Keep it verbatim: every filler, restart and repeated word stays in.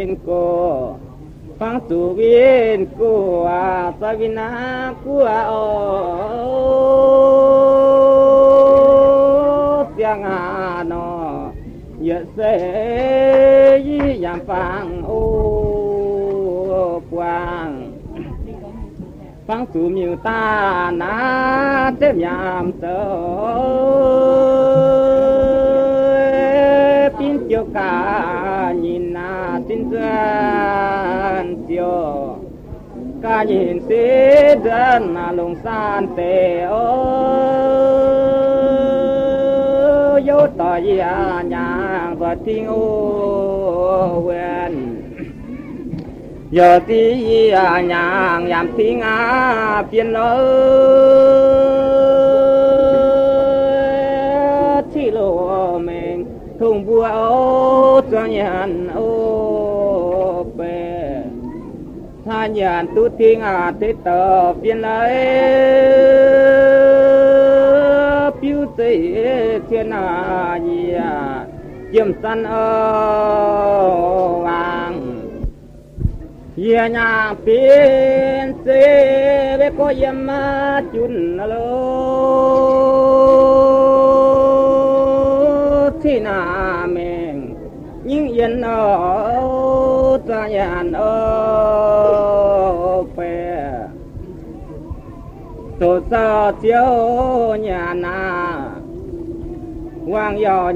cô phang tu viên cô à sa vina cô à ô tiếng à nó giờ sẽ yi yam phang ô quang phang tu miêu ta na tem yam tơ pin chiều cả nhìn na tin dân chiều cả nhìn xế dân na lùng san tề ô dấu tỏ gì à nhà và tiếng ô quen giờ tí à nhà làm tiếng à phiền lỡ chỉ lộ mình thùng bùa ô cho nhàn ô bè tha nhàn tu tiếng à thế tờ phiền lấy phiêu tây thiên à gì à chiêm săn ô vàng ye nhà phiền xe bé có yếm chun lô thì na mình những yên ở ta nhàn ở pe tổ sa chiếu nhà na hoàng giò